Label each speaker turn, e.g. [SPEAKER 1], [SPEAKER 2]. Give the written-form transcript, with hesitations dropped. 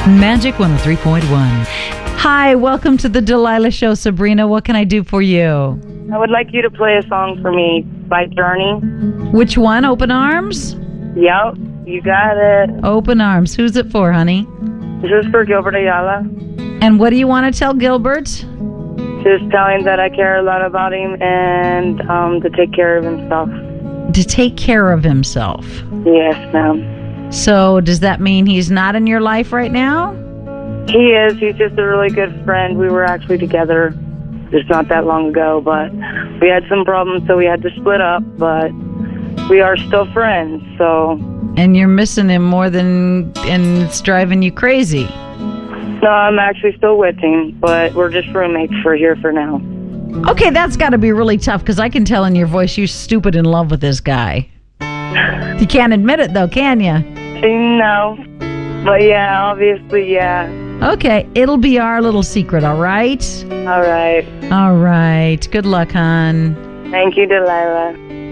[SPEAKER 1] Magic 103.1. Hi, welcome to the Delilah Show, Sabrina. What can I do for you?
[SPEAKER 2] I would like you to play a song for me by Journey.
[SPEAKER 1] Which one? Open Arms?
[SPEAKER 2] Yep, you got it.
[SPEAKER 1] Open Arms. Who's it for, honey?
[SPEAKER 2] This is for Gilbert Ayala.
[SPEAKER 1] And what do you want to tell Gilbert?
[SPEAKER 2] Just tell him that I care a lot about him and to take care of himself.
[SPEAKER 1] To take care of himself.
[SPEAKER 2] Yes, ma'am.
[SPEAKER 1] So does that mean he's not in your life right now?
[SPEAKER 2] He is. He's just a really good friend. We were actually together just not that long ago, but we had some problems, so we had to split up, but we are still friends, so...
[SPEAKER 1] And you're missing him more than... and it's driving you crazy.
[SPEAKER 2] No, I'm actually still with him, but we're just roommates for here for now.
[SPEAKER 1] Okay, that's got to be really tough, because I can tell in your voice you're stupid in love with this guy. You can't admit it, though, can you?
[SPEAKER 2] No. But yeah, obviously, yeah.
[SPEAKER 1] Okay, it'll be our little secret, all right?
[SPEAKER 2] All right.
[SPEAKER 1] All right. Good luck, hon.
[SPEAKER 2] Thank you, Delilah.